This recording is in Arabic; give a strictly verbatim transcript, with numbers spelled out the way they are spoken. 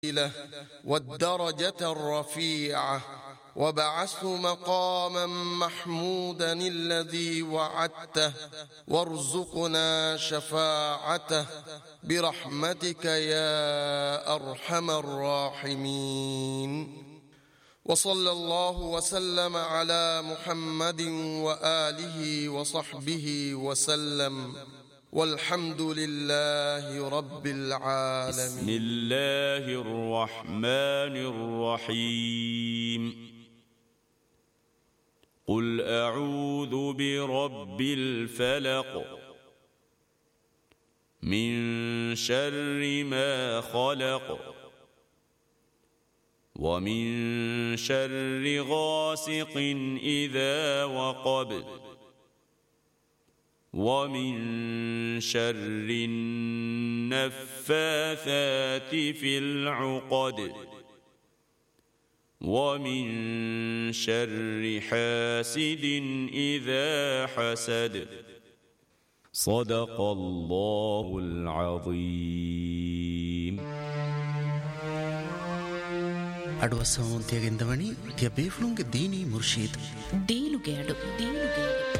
والدرجة الرفيعة وبعثه مقاما محمودا الذي وعدته وارزقنا شفاعته برحمتك يا أرحم الراحمين. وصلى الله وسلم على محمد وآله وصحبه وسلم والحمد لله رب العالمين. بسم الله الرحمن الرحيم. قل أعوذ برب الفلق من شر ما خلق ومن شر غاسق إذا وقب ومن شر النفاثات في العقد ومن شر حاسد إذا حسد. صدق الله العظيم. ಅಡ್ವಸೋನ್ ತೆಗೆಂದವಣಿ ತ್ಯಬೇಫ್ಲುಂಗೆ ದೀನಿ ಮುರ್ಶೀದ್ ಡೀಲುಗೆ ಅಡು ಡೀಲುಗೆ